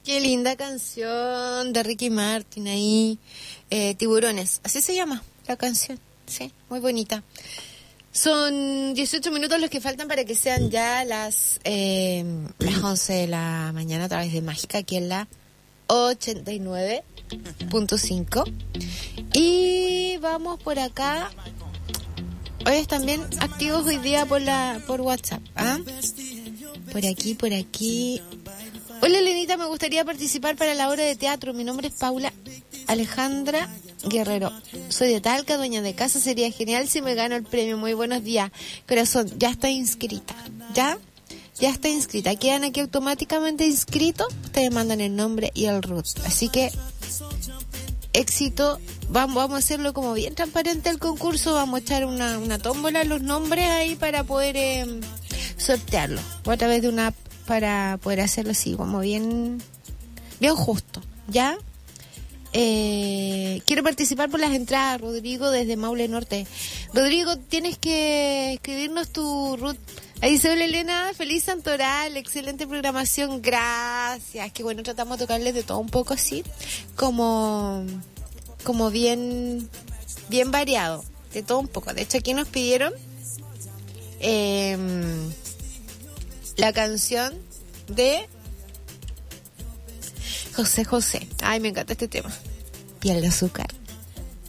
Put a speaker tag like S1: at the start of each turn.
S1: Qué linda canción de Ricky Martin ahí. Tiburones, así se llama la canción. Sí, muy bonita. Son 18 minutos los que faltan para que sean ya las 11 de la mañana a través de Mágica, aquí en la 89.5. Y vamos por acá. Hoy también activos hoy día por WhatsApp. ¿Ah? Por aquí. Hola, Lenita, me gustaría participar para la obra de teatro. Mi nombre es Paula Alejandra Guerrero. Soy de Talca, dueña de casa. Sería genial si me gano el premio. Muy buenos días, corazón. Ya está inscrita. ¿Ya? Ya está inscrita. Quedan aquí automáticamente inscritos. Ustedes mandan el nombre y el root. Así que, éxito. Vamos a hacerlo como bien transparente el concurso. Vamos a echar una tómbola los nombres ahí para poder sortearlo. O a través de una app para poder hacerlo así, como bien justo. ¿Ya? Quiero participar por las entradas, Rodrigo, desde Maule Norte. Rodrigo, tienes que escribirnos tu root. Ahí dice: hola, Elena, feliz Santoral, excelente programación, gracias. Que bueno, tratamos de tocarles de todo un poco así, como bien variado, de todo un poco. De hecho, aquí nos pidieron la canción de José José. Ay, me encanta este tema. Piel de azúcar.